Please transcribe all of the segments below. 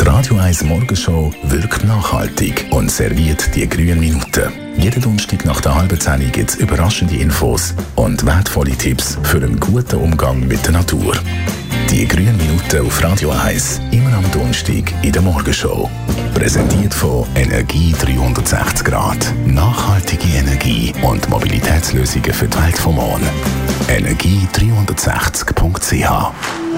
Die Radio 1 Morgenshow wirkt nachhaltig und serviert die grünen Minuten. Jeden Donnerstag nach der halben 10 gibt es überraschende Infos und wertvolle Tipps für einen guten Umgang mit der Natur. Die grünen Minuten auf Radio 1, immer am Donnerstag in der Morgenshow. Präsentiert von Energie 360 Grad. Nachhaltige Energie und Mobilitätslösungen für die Welt vom Morgen. Energie360.ch.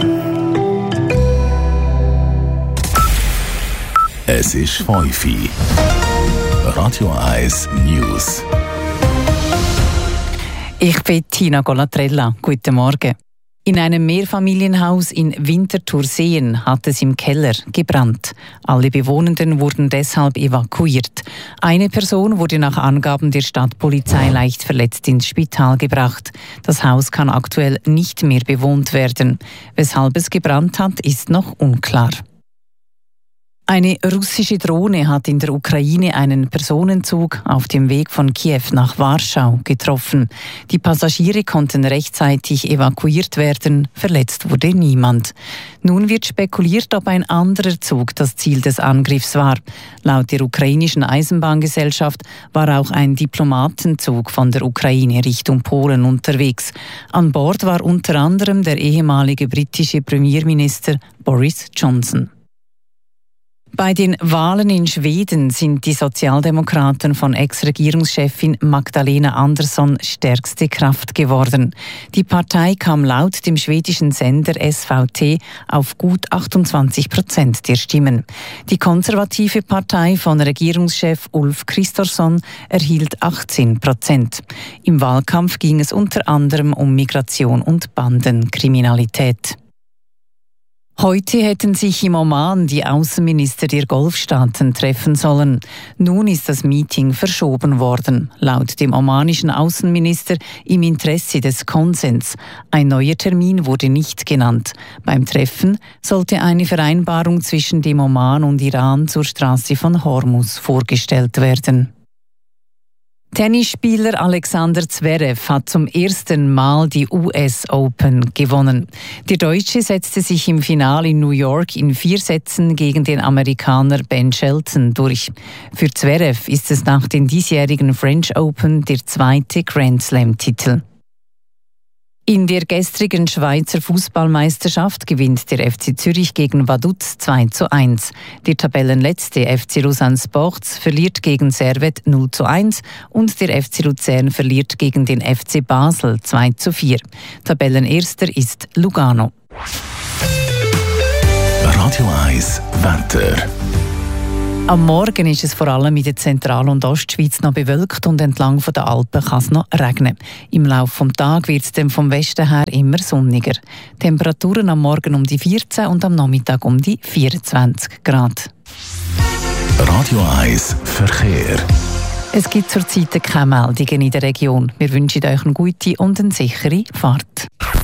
Es ist 5 Uhr. Radio 1 News. Ich bin Tina Golatrella. Guten Morgen. In einem Mehrfamilienhaus in Winterthurseen hat es im Keller gebrannt. Alle Bewohnenden wurden deshalb evakuiert. Eine Person wurde nach Angaben der Stadtpolizei leicht verletzt ins Spital gebracht. Das Haus kann aktuell nicht mehr bewohnt werden. Weshalb es gebrannt hat, ist noch unklar. Eine russische Drohne hat in der Ukraine einen Personenzug auf dem Weg von Kiew nach Warschau getroffen. Die Passagiere konnten rechtzeitig evakuiert werden, verletzt wurde niemand. Nun wird spekuliert, ob ein anderer Zug das Ziel des Angriffs war. Laut der ukrainischen Eisenbahngesellschaft war auch ein Diplomatenzug von der Ukraine Richtung Polen unterwegs. An Bord war unter anderem der ehemalige britische Premierminister Boris Johnson. Bei den Wahlen in Schweden sind die Sozialdemokraten von Ex-Regierungschefin Magdalena Andersson stärkste Kraft geworden. Die Partei kam laut dem schwedischen Sender SVT auf gut 28% der Stimmen. Die konservative Partei von Regierungschef Ulf Kristersson erhielt 18%. Im Wahlkampf ging es unter anderem um Migration und Bandenkriminalität. Heute hätten sich im Oman die Außenminister der Golfstaaten treffen sollen. Nun ist das Meeting verschoben worden. Laut dem omanischen Außenminister im Interesse des Konsens. Ein neuer Termin wurde nicht genannt. Beim Treffen sollte eine Vereinbarung zwischen dem Oman und Iran zur Straße von Hormuz vorgestellt werden. Tennisspieler Alexander Zverev hat zum ersten Mal die US Open gewonnen. Der Deutsche setzte sich im Finale in New York in 4 Sätzen gegen den Amerikaner Ben Shelton durch. Für Zverev ist es nach den diesjährigen French Open der zweite Grand Slam-Titel. In der gestrigen Schweizer Fußballmeisterschaft gewinnt der FC Zürich gegen Vaduz 2:1. Der Tabellenletzte FC Lausanne Sports verliert gegen Servette 0:1 und der FC Luzern verliert gegen den FC Basel 2:4. Tabellenerster ist Lugano. Radio 1 Wetter. Am Morgen ist es vor allem in der Zentral- und Ostschweiz noch bewölkt und entlang der Alpen kann es noch regnen. Im Laufe des Tages wird es dann vom Westen her immer sonniger. Temperaturen am Morgen um die 14 und am Nachmittag um die 24 Grad. Radio 1 Verkehr. Es gibt zurzeit keine Meldungen in der Region. Wir wünschen euch eine gute und eine sichere Fahrt.